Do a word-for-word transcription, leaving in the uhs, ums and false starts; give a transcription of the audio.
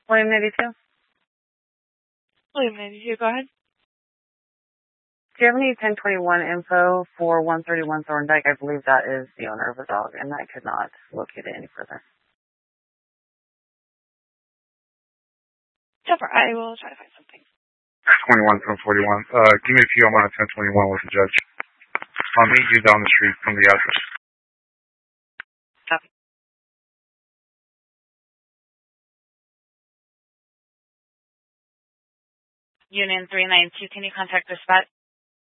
William ninety-two? William ninety-two, go ahead. Do you have any ten twenty-one info for one thirty-one Thorndike? I believe that is the owner of the dog, and I could not locate it any further. Jumper, I will try to find something. twenty-one, ten forty-one. Uh, give me a few. I'm on a ten twenty-one with the judge. I'll meet you down the street from the address. Copy. Union three nine two, can you contact the spot?